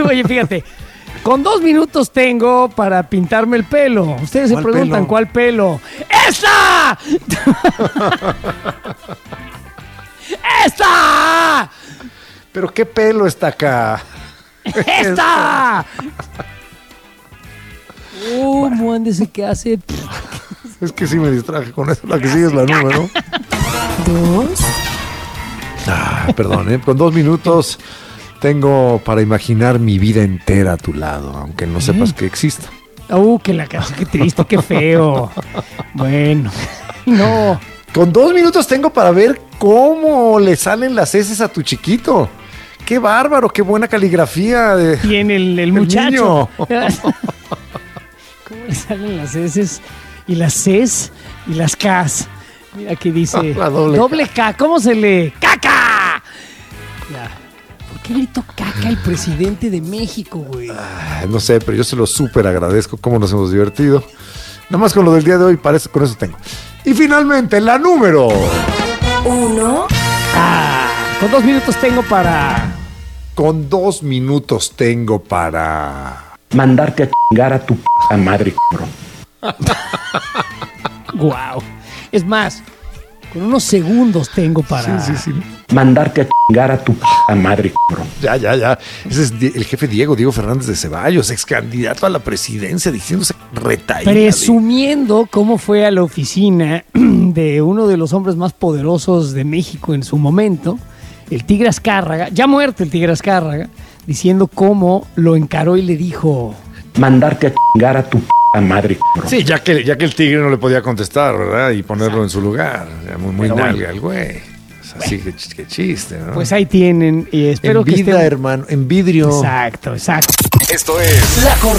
Oye, fíjate, con 2 minutos tengo para pintarme el pelo. Ustedes se preguntan, ¿cuál pelo? ¡Esta! ¡Esta! ¿Pero qué pelo está acá? ¡Esta! Muéndese, ¿qué hace? Es que sí me distraje con eso. La que sigue es la número. 2. Perdón, con 2 minutos tengo para imaginar mi vida entera a tu lado, aunque no sepas que exista. Que la casa, qué triste, qué feo. Bueno, no. Con 2 minutos tengo para ver cómo le salen las heces a tu chiquito. ¡Qué bárbaro! ¡Qué buena caligrafía! Tiene el muchacho. Niño. ¿Cómo le salen las heces y las Cs y las Ks? Mira aquí dice La doble K. ¿Cómo se lee? ¡Caca! Ya. ¿Por qué gritó caca el presidente de México, güey? No sé, pero yo se lo súper agradezco. Cómo nos hemos divertido. Nada más con lo del día de hoy, con eso tengo. Y finalmente, la número 1. Con 2 minutos tengo para... Con 2 minutos tengo para... mandarte a chingar a tu p*** madre, cabrón. Guau. Es más, con unos segundos tengo para... Sí. Mandarte a chingar a tu p*** madre, cabrón. Ya. Ese es el jefe Diego Fernández de Ceballos, ex candidato a la presidencia, diciéndose retaíla. Presumiendo cómo fue a la oficina de uno de los hombres más poderosos de México en su momento, el Tigre Azcárraga, ya muerto el Tigre Azcárraga, diciendo cómo lo encaró y le dijo... mandarte a chingar a tu p*** madre, cabrón. Sí, ya que el tigre no le podía contestar, ¿verdad? Y ponerlo en su lugar. Muy nalga el güey. Así que chiste, ¿no? Pues ahí tienen y espero en vida, que estén... hermano, en vidrio. Exacto. Esto es La Jornada.